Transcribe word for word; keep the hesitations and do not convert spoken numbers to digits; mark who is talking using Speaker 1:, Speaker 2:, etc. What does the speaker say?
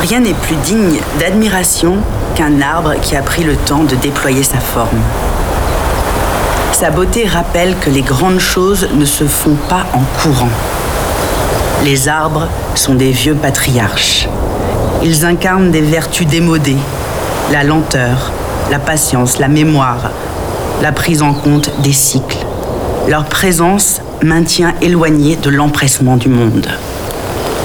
Speaker 1: Rien n'est plus digne d'admiration qu'un arbre qui a pris le temps de déployer sa forme. Sa beauté rappelle que les grandes choses ne se font pas en courant. Les arbres sont des vieux patriarches. Ils incarnent des vertus démodées, la lenteur, la patience, la mémoire, la prise en compte des cycles. Leur présence maintient éloigné de l'empressement du monde.